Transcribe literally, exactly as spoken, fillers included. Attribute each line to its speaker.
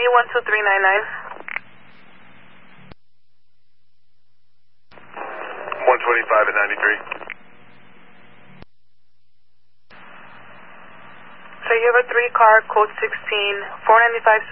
Speaker 1: you one two three nine nine.
Speaker 2: one twenty-five at ninety-three.
Speaker 1: So you have a three car, code sixteen, four ninety-five